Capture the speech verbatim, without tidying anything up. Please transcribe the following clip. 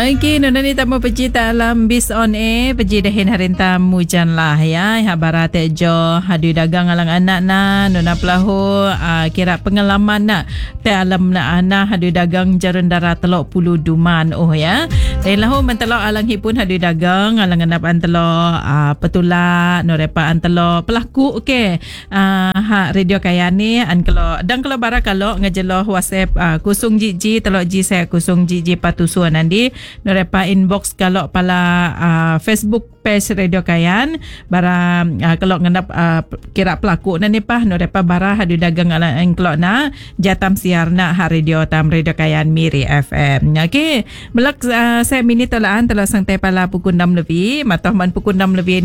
Okey, nona ni tamu peji dalam bis on air, peji dahin harin tamu jan lah ya. Habara tejo hadu dagang alang anak na, nona pelahu uh, kira pengalaman na te alam na ana hadu dagang jarundara telok puluh duman oh ya. Dan lahu mentelok alang hipun hadu dagang alang anap antelo uh, petula norepa antelo pelaku okey. Uh, ha radio kayani an kalau dan kalau bara kalau ngejelo WhatsApp uh, kusung jiji telok ji saya kusung jiji patusuan andi norepa inbox kalau pala uh, Facebook page Radio Kayan bara uh, kalau ngendap uh, kira pelaku na ni pah norepa bara hadu dagang ala engklok na jatam siar na ha radio tam Radio Kayan Miri F M. Okey, belak uh, saya minit telaan telah sang te pala pukul enam lebih, matoh man pukul enam lebih